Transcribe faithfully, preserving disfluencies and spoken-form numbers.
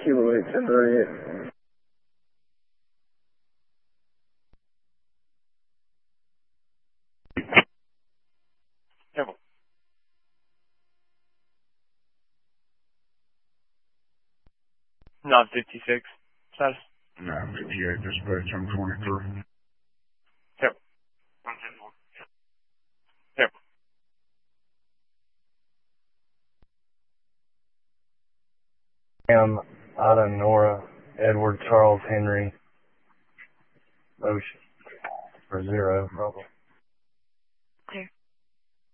Kilo eight, ten thirty-eight. Careful. Not fifty-six. Status. No, fifty-eight, dispatch, I'm twenty-three. Careful. Careful. Am Ida Nora Edward Charles Henry Motion for zero, probably.